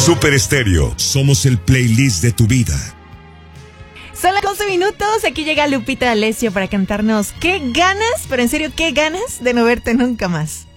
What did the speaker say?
Super Estéreo, somos el playlist de tu vida. Son las 11 minutos, aquí llega Lupita D'Alessio para cantarnos qué ganas, pero en serio, qué ganas de no verte nunca más.